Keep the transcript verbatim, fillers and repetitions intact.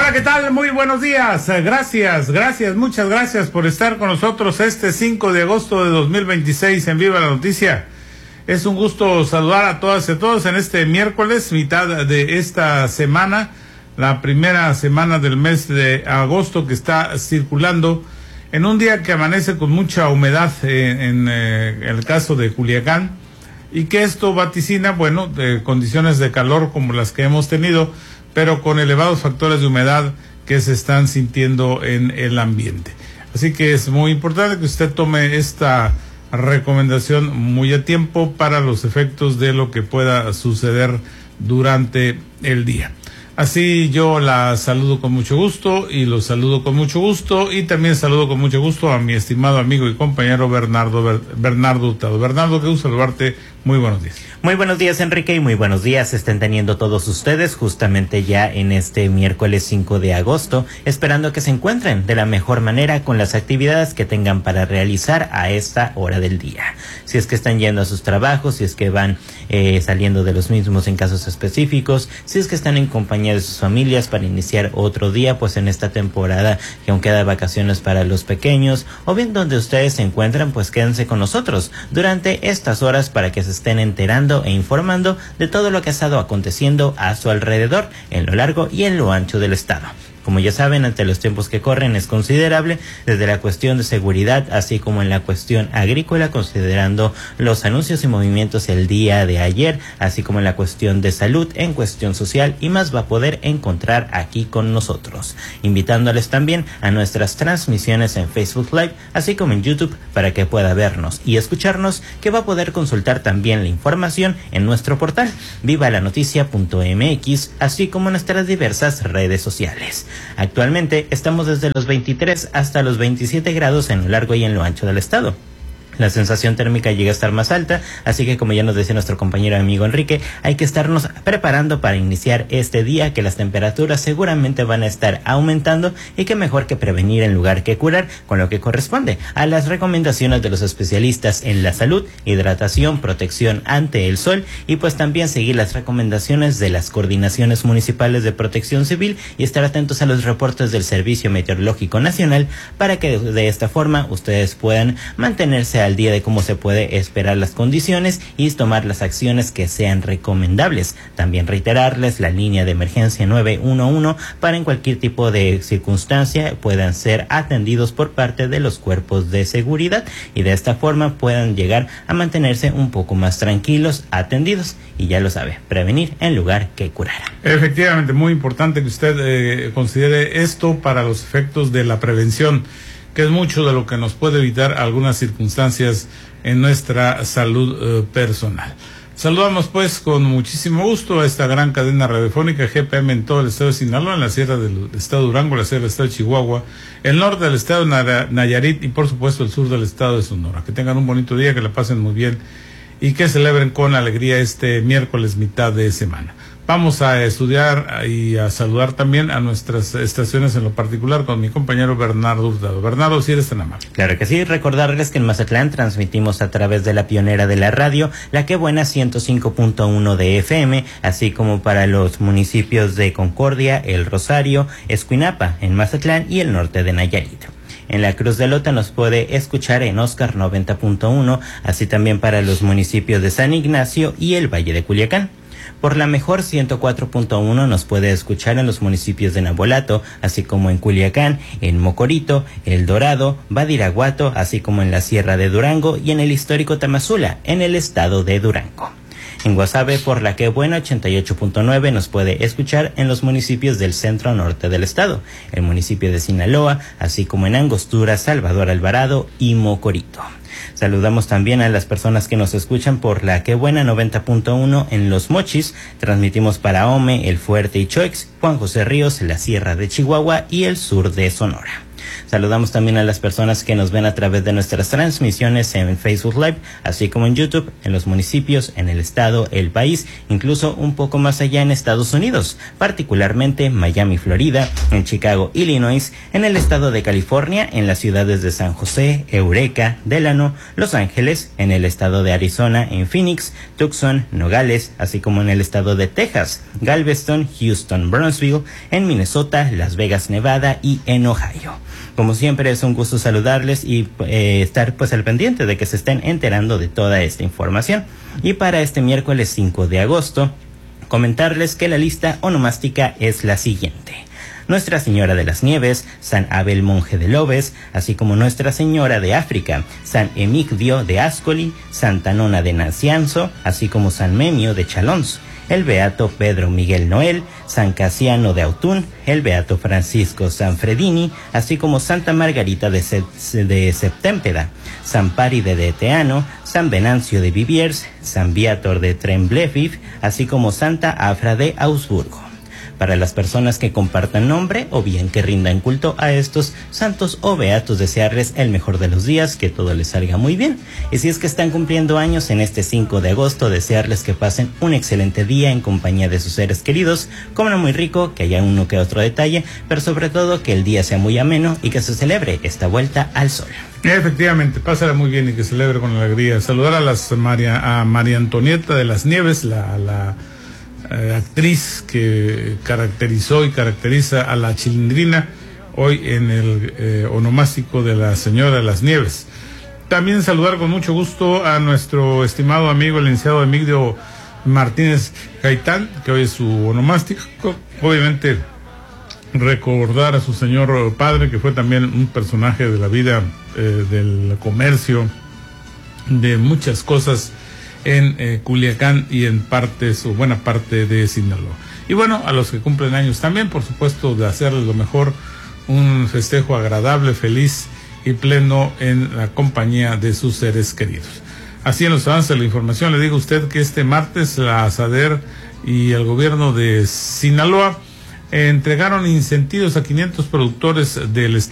Hola, ¿qué tal? Muy buenos días. Gracias, gracias, muchas gracias por estar con nosotros este cinco de agosto de dos mil veintiséis en Viva la Noticia. Es un gusto saludar a todas y a todos en este miércoles, mitad de esta semana, la primera semana del mes de agosto que está circulando en un día que amanece con mucha humedad en, en, eh, en el caso de Culiacán, y que esto vaticina, bueno, de condiciones de calor como las que hemos tenido, pero con elevados factores de humedad que se están sintiendo en el ambiente. Así que es muy importante que usted tome esta recomendación muy a tiempo para los efectos de lo que pueda suceder durante el día. Así yo la saludo con mucho gusto y los saludo con mucho gusto, y también saludo con mucho gusto a mi estimado amigo y compañero Bernardo Ber, Bernardo Hurtado. Bernardo, qué gusto saludarte. Muy buenos días. Muy buenos días, Enrique, y muy buenos días estén teniendo todos ustedes justamente ya en este miércoles cinco de agosto, esperando que se encuentren de la mejor manera con las actividades que tengan para realizar a esta hora del día. Si es que están yendo a sus trabajos, si es que van eh, saliendo de los mismos en casos específicos, si es que están en compañía de sus familias para iniciar otro día, pues en esta temporada que aún queda vacaciones para los pequeños, o bien donde ustedes se encuentran, pues quédense con nosotros durante estas horas para que se estén enterando e informando de todo lo que ha estado aconteciendo a su alrededor, en lo largo y en lo ancho del estado. Como ya saben, ante los tiempos que corren es considerable, desde la cuestión de seguridad, así como en la cuestión agrícola, considerando los anuncios y movimientos el día de ayer, así como en la cuestión de salud, en cuestión social, y más va a poder encontrar aquí con nosotros. Invitándoles también a nuestras transmisiones en Facebook Live, así como en YouTube, para que pueda vernos y escucharnos, que va a poder consultar también la información en nuestro portal, viva la noticia punto m x, así como en nuestras diversas redes sociales. Actualmente estamos desde los veintitrés hasta los veintisiete grados en lo largo y en lo ancho del estado. La sensación térmica llega a estar más alta, así que como ya nos decía nuestro compañero amigo Enrique, hay que estarnos preparando para iniciar este día, que las temperaturas seguramente van a estar aumentando, y que mejor que prevenir en lugar que curar, con lo que corresponde a las recomendaciones de los especialistas en la salud, hidratación, protección ante el sol, y pues también seguir las recomendaciones de las coordinaciones municipales de protección civil y estar atentos a los reportes del Servicio Meteorológico Nacional, para que de esta forma ustedes puedan mantenerse al día de cómo se puede esperar las condiciones y tomar las acciones que sean recomendables. También reiterarles la línea de emergencia nueve uno uno para en cualquier tipo de circunstancia puedan ser atendidos por parte de los cuerpos de seguridad, y de esta forma puedan llegar a mantenerse un poco más tranquilos, atendidos, y ya lo sabe, prevenir en lugar que curar. Efectivamente, muy importante que usted eh, considere esto para los efectos de la prevención, que es mucho de lo que nos puede evitar algunas circunstancias en nuestra salud eh, personal. Saludamos pues con muchísimo gusto a esta gran cadena radiofónica G P M en todo el estado de Sinaloa, en la sierra del estado de Durango, la sierra del estado de Chihuahua, el norte del estado de Nayarit y por supuesto el sur del estado de Sonora. Que tengan un bonito día, que la pasen muy bien y que celebren con alegría este miércoles mitad de semana. Vamos a estudiar y a saludar también a nuestras estaciones, en lo particular con mi compañero Bernardo Hurtado. Bernardo, si eres tan amable. Claro que sí, recordarles que en Mazatlán transmitimos a través de la pionera de la radio, La Que Buena ciento cinco punto uno de F M, así como para los municipios de Concordia, El Rosario, Escuinapa, en Mazatlán y el norte de Nayarit. En la Cruz de Lota nos puede escuchar en Oscar noventa punto uno, así también para los municipios de San Ignacio y el Valle de Culiacán. Por la Mejor ciento cuatro punto uno nos puede escuchar en los municipios de Nabolato, así como en Culiacán, en Mocorito, El Dorado, Badiraguato, así como en la Sierra de Durango y en el histórico Tamazula, en el estado de Durango. En Guasave, por La Que Buena ochenta y ocho punto nueve nos puede escuchar en los municipios del centro norte del estado, el municipio de Sinaloa, así como en Angostura, Salvador Alvarado y Mocorito. Saludamos también a las personas que nos escuchan por La Que Buena noventa punto uno en Los Mochis. Transmitimos para Ome, El Fuerte y Choix, Juan José Ríos, la Sierra de Chihuahua y el sur de Sonora. Saludamos también a las personas que nos ven a través de nuestras transmisiones en Facebook Live, así como en YouTube, en los municipios, en el estado, el país, incluso un poco más allá en Estados Unidos, particularmente Miami, Florida, en Chicago, Illinois, en el estado de California, en las ciudades de San José, Eureka, Delano, Los Ángeles, en el estado de Arizona, en Phoenix, Tucson, Nogales, así como en el estado de Texas, Galveston, Houston, Brownsville, en Minnesota, Las Vegas, Nevada y en Ohio. Como siempre es un gusto saludarles y eh, estar pues al pendiente de que se estén enterando de toda esta información. Y para este miércoles cinco de agosto, comentarles que la lista onomástica es la siguiente: Nuestra Señora de las Nieves, San Abel Monje de Lobes, así como Nuestra Señora de África, San Emigdio de Ascoli, Santa Nona de Nacianzo, así como San Memio de Chalons, el Beato Pedro Miguel Noel, San Casiano de Autún, el Beato Francisco Sanfredini, así como Santa Margarita de, Se de Septémpeda, San Paride de Teano, San Venancio de Viviers, San Viator de Trembleviv, así como Santa Afra de Augsburgo. Para las personas que compartan nombre o bien que rindan culto a estos santos o beatos, desearles el mejor de los días, que todo les salga muy bien. Y si es que están cumpliendo años en este cinco de agosto, desearles que pasen un excelente día en compañía de sus seres queridos, coman muy rico, que haya uno que otro detalle, pero sobre todo que el día sea muy ameno y que se celebre esta vuelta al sol. Efectivamente, pásala muy bien y que celebre con alegría. Saludar a las María, a María Antonieta de las Nieves, la... la Eh, actriz que caracterizó y caracteriza a la Chilindrina, hoy en el eh, onomástico de la Señora de las Nieves. También saludar con mucho gusto a nuestro estimado amigo el licenciado Emigdio Martínez Gaitán, que hoy es su onomástico. Obviamente recordar a su señor padre, que fue también un personaje de la vida eh, del comercio, de muchas cosas en eh, Culiacán y en partes o buena parte de Sinaloa. Y bueno, a los que cumplen años también, por supuesto, de hacerles lo mejor, un festejo agradable, feliz y pleno en la compañía de sus seres queridos. Así en los avances de la información, le digo a usted que este martes la ASADER y el gobierno de Sinaloa eh, entregaron incentivos a quinientos productores del estado